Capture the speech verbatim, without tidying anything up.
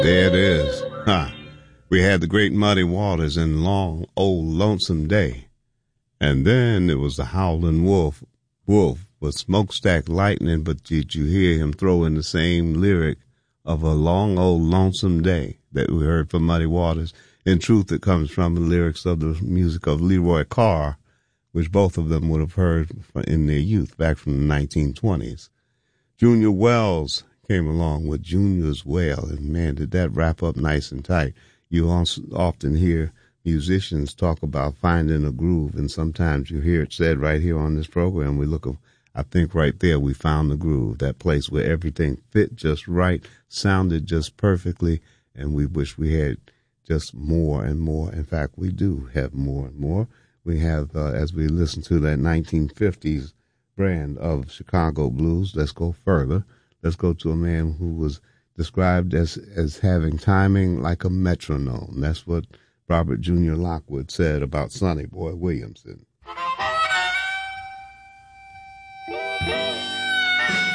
There it is. Huh. We had the great Muddy Waters in Long Old Lonesome Day. And then it was the Howlin' Wolf, Wolf with Smokestack Lightning, but did you hear him throw in the same lyric of a long old lonesome day that we heard from Muddy Waters? In truth, it comes from the lyrics of the music of Leroy Carr, which both of them would have heard in their youth back from the nineteen twenties. Junior Wells came along with Junior's Wail, and man, did that wrap up nice and tight. You also often hear musicians talk about finding a groove, and sometimes you hear it said right here on this program. We look, I think right there we found the groove, that place where everything fit just right, sounded just perfectly, and we wish we had just more and more. In fact, we do have more and more. We have, uh, as we listen to that nineteen fifties brand of Chicago blues, let's go further. Let's go to a man who was described as, as having timing like a metronome. That's what Robert Junior Lockwood said about Sonny Boy Williamson.